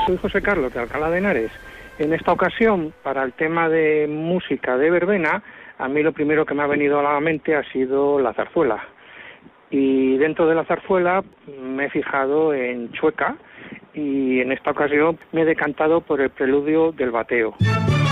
Soy José Carlos de Alcalá de Henares. En esta ocasión, para el tema de música de verbena, a mí lo primero que me ha venido a la mente ha sido la zarzuela. Y dentro de la zarzuela me he fijado en Chueca y en esta ocasión me he decantado por el preludio del bateo.